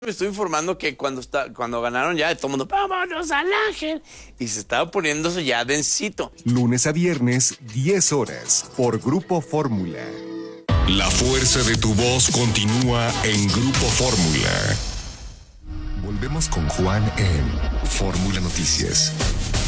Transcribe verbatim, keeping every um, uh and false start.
Me estoy informando que cuando, está, cuando ganaron ya, todo el mundo, vámonos al Ángel. Y se estaba poniéndose ya densito. Lunes a viernes, diez horas, por Grupo Fórmula. La fuerza de tu voz continúa en Grupo Fórmula. Volvemos con Juan en Fórmula Noticias.